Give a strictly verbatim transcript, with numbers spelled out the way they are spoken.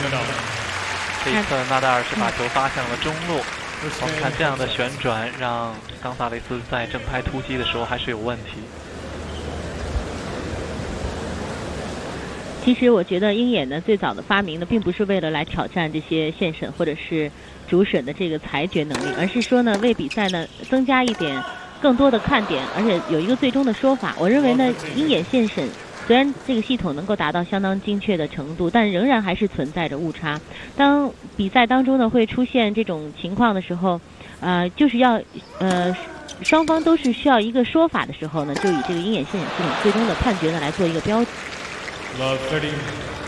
这一次纳达尔是把球发向了中路。我们看这样的旋转，让冈萨雷斯在正拍突击的时候还是有问题。 其实我觉得鹰眼呢最早的发明呢，并不是为了来挑战这些县审或者是主审的这个裁决能力，而是说呢为比赛呢增加一点更多的看点，而且有一个最终的说法。我认为呢鹰眼县审虽然这个系统能够达到相当精确的程度，但仍然还是存在着误差。当比赛当中呢会出现这种情况的时候，呃，就是要呃双方都是需要一个说法的时候呢，就以这个鹰眼县审系统最终的判决呢来做一个标准。 Love thirty.